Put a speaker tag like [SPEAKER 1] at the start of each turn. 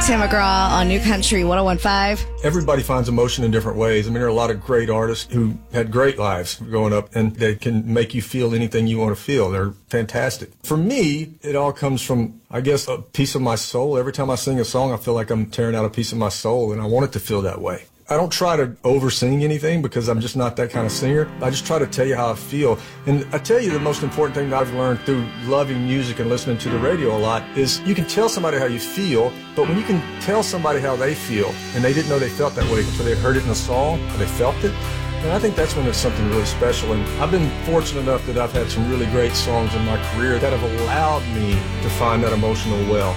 [SPEAKER 1] Tim McGraw on New Country 101.5.
[SPEAKER 2] Everybody finds emotion in different ways. I mean, there are a lot of great artists who had great lives growing up, and they can make you feel anything you want to feel. They're fantastic. For me, it all comes from, I guess, a piece of my soul. Every time I sing a song, I feel like I'm tearing out a piece of my soul, and I want it to feel that way. I don't try to over-sing anything because I'm just not that kind of singer. I just try to tell you how I feel. And I tell you the most important thing that I've learned through loving music and listening to the radio a lot is you can tell somebody how you feel, but when you can tell somebody how they feel and they didn't know they felt that way until they heard it in a song or they felt it, and I think that's when it's something really special. And I've been fortunate enough that I've had some really great songs in my career that have allowed me to find that emotional well.